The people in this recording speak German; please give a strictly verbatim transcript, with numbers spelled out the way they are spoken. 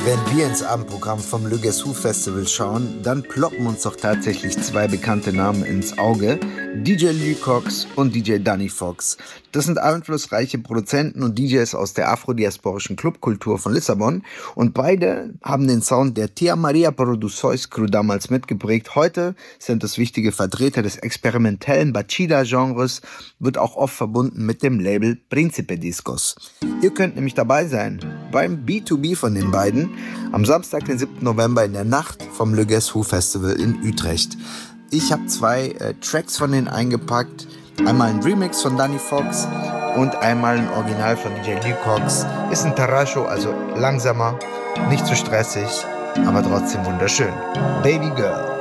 Wenn wir ins Abendprogramm vom Le Guess Who Festival schauen, dann ploppen uns doch tatsächlich zwei bekannte Namen ins Auge. D J Lee Cox und D J Danny Fox. Das sind einflussreiche Produzenten und D Js aus der afrodiasporischen Clubkultur von Lissabon. Und beide haben den Sound der Tia Maria Produções Crew damals mitgeprägt. Heute sind es wichtige Vertreter des experimentellen Bachida-Genres, wird auch oft verbunden mit dem Label Príncipe Discos. Ihr könnt nämlich dabei sein beim B zwei B von den beiden am Samstag, den siebten November in der Nacht vom Le Guess Who Festival in Utrecht. Ich habe zwei äh, Tracks von denen eingepackt. Einmal ein Remix von Danny Fox und einmal ein Original von D J Lee Cox. Ist ein Tarasho, also langsamer, nicht zu stressig, aber trotzdem wunderschön. Baby Girl.